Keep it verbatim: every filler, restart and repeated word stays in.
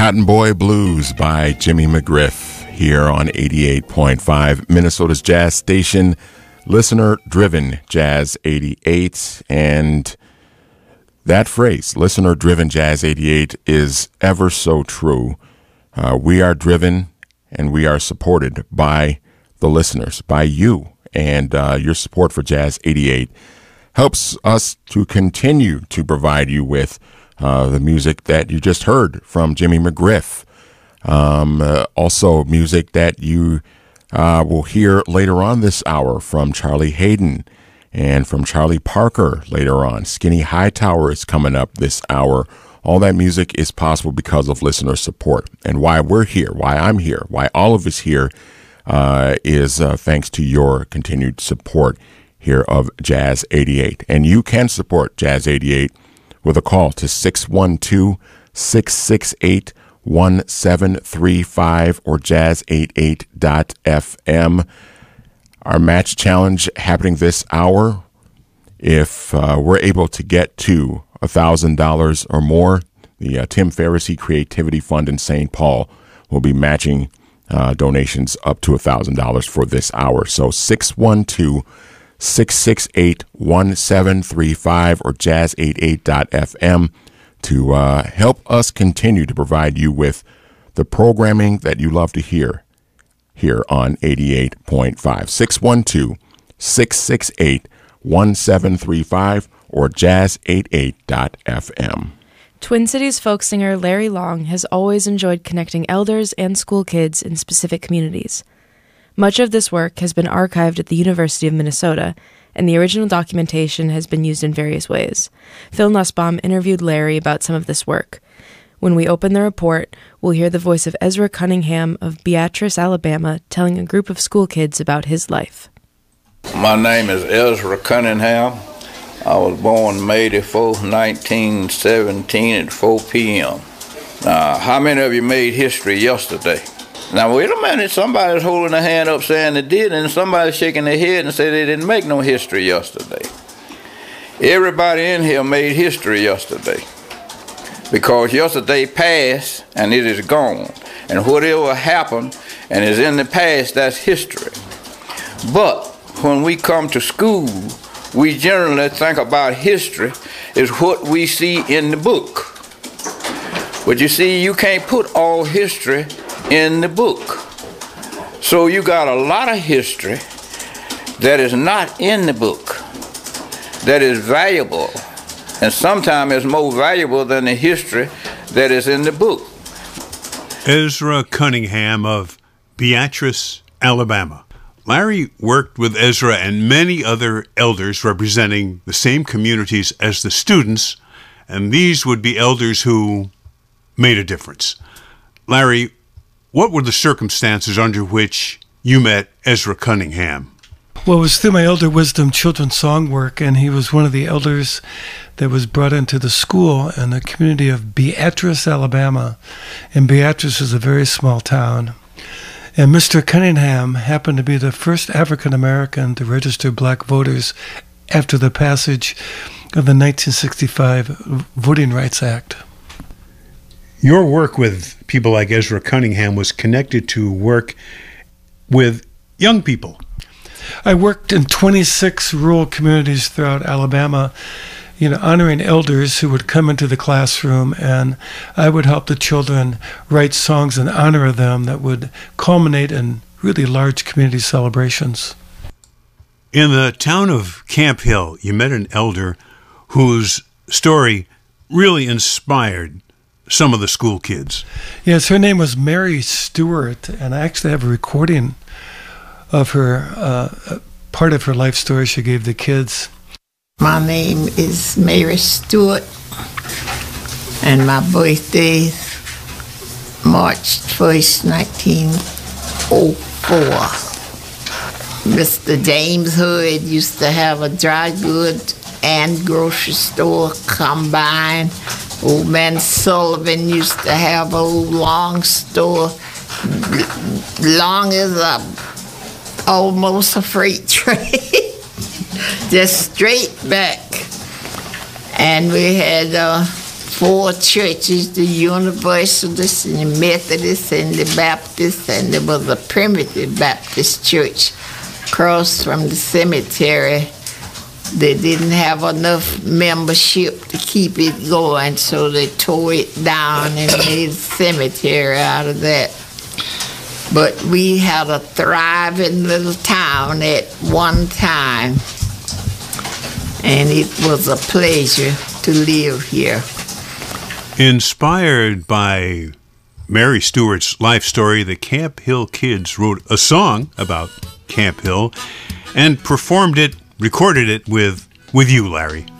Cotton Boy Blues by Jimmy McGriff here on eighty-eight point five, Minnesota's jazz station, listener-driven Jazz eighty-eight. And that phrase, listener-driven Jazz eighty-eight, is ever so true. Uh, we are driven and we are supported by the listeners, by you. And uh, your support for Jazz eighty-eight helps us to continue to provide you with uh, the music that you just heard from Jimmy McGriff. Um, uh, also, music that you uh, will hear later on this hour from Charlie Hayden and from Charlie Parker later on. Skinny Hightower is coming up this hour. All that music is possible because of listener support. And why we're here, why I'm here, why all of us here uh, is uh, thanks to your continued support here of Jazz eighty-eight. And you can support Jazz eighty-eight with a call to six one two, six six eight, one seven three five or jazz eighty-eight dot f m. Our match challenge happening this hour. If uh, we're able to get to one thousand dollars or more, the uh, Tim Ferriss Creativity Fund in Saint Paul will be matching uh, donations up to one thousand dollars for this hour. So six one two, six six eight, one seven three five or jazz eighty-eight dot f m to uh, help us continue to provide you with the programming that you love to hear here on eighty-eight point five. six one two, six six eight, one seven three five or jazz eighty-eight dot f m. Twin Cities folk singer Larry Long has always enjoyed connecting elders and school kids in specific communities. Much of this work has been archived at the University of Minnesota, and the original documentation has been used in various ways. Phil Nussbaum interviewed Larry about some of this work. When we open the report, we'll hear the voice of Ezra Cunningham of Beatrice, Alabama, telling a group of school kids about his life. My name is Ezra Cunningham. I was born May the fourth, nineteen seventeen at four p.m. Now, how many of you made history yesterday? Now, wait a minute. Somebody's holding a hand up saying they did, and somebody's shaking their head and say they didn't make no history yesterday. Everybody in here made history yesterday because yesterday passed and it is gone. And whatever happened and is in the past, that's history. But when we come to school, we generally think about history as what we see in the book. But you see, you can't put all history in the book. So you got a lot of history that is not in the book, that is valuable, and sometimes is more valuable than the history that is in the book. Ezra Cunningham of Beatrice, Alabama. Larry worked with Ezra and many other elders representing the same communities as the students, and these would be elders who made a difference. Larry, what were the circumstances under which you met Ezra Cunningham? Well, it was through my Elder Wisdom children's song work, and he was one of the elders that was brought into the school in the community of Beatrice, Alabama. And Beatrice is a very small town. And Mister Cunningham happened to be the first African-American to register black voters after the passage of the nineteen sixty-five Voting Rights Act. Your work with people like Ezra Cunningham was connected to work with young people. I worked in twenty-six rural communities throughout Alabama, you know, honoring elders who would come into the classroom, and I would help the children write songs in honor of them that would culminate in really large community celebrations. In the town of Camp Hill, you met an elder whose story really inspired some of the school kids. Yes, her name was Mary Stewart, and I actually have a recording of her, uh, part of her life story she gave the kids. My name is Mary Stewart, and my birthday is March first, nineteen oh four. Mister James Hood used to have a dry good and grocery store combined. Old man Sullivan used to have a long store, long as a, almost a freight train. Just straight back. And we had uh, four churches, the Universalists and the Methodists and the Baptists, and there was a primitive Baptist church across from the cemetery. They didn't have enough membership to keep it going, so they tore it down and made a cemetery out of that. But we had a thriving little town at one time, and it was a pleasure to live here. Inspired by Mary Stewart's life story, the Camp Hill Kids wrote a song about Camp Hill and performed it, recorded it with, with you, Larry.